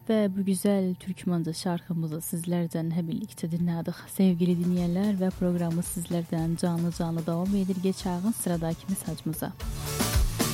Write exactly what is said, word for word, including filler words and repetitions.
Ve bu güzel Türkmenca şarkımızı sizlerden hep birlikte dinledik. Sevgili dinleyenler ve programı sizlerden canlı canlı devam edir geçeğin sıradaki mesajımıza.